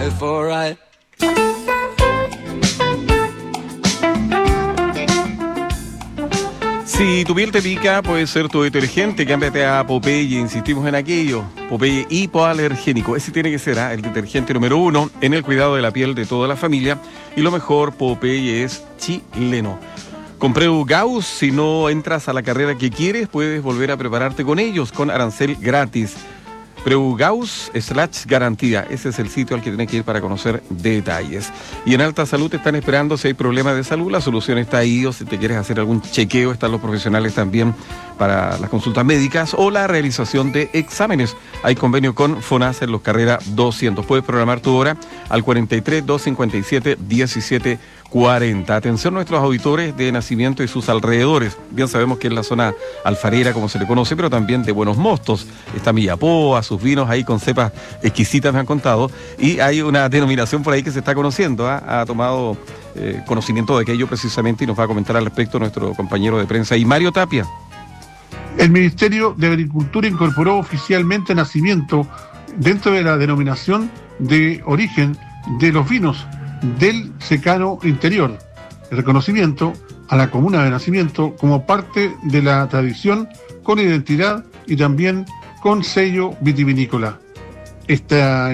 before I... Si tu piel te pica, puede ser tu detergente. Cámbiate a Popeye, insistimos en aquello. Popeye hipoalergénico. Ese tiene que ser el detergente número 1 en el cuidado de la piel de toda la familia. Y lo mejor, Popeye es chileno. Con Preu Gauss, si no entras a la carrera que quieres, puedes volver a prepararte con ellos, con arancel gratis. Preu Gauss /garantía. Ese es el sitio al que tienes que ir para conocer detalles. Y en Alta Salud te están esperando si hay problemas de salud. La solución está ahí, o si te quieres hacer algún chequeo, están los profesionales también para las consultas médicas o la realización de exámenes. Hay convenio con FONASA en los Carrera 200. Puedes programar tu hora al 43 257 1740. Atención a nuestros auditores de Nacimiento y sus alrededores. Bien sabemos que es la zona alfarera, como se le conoce, pero también de buenos mostos. Está Millapoa, sus vinos ahí con cepas exquisitas, me han contado. Y hay una denominación por ahí que se está conociendo. Ha tomado conocimiento de aquello precisamente y nos va a comentar al respecto nuestro compañero de prensa y Mario Tapia. El Ministerio de Agricultura incorporó oficialmente Nacimiento dentro de la denominación de origen de los vinos del secano interior. El reconocimiento a la comuna de Nacimiento como parte de la tradición con identidad y también con sello vitivinícola. Esta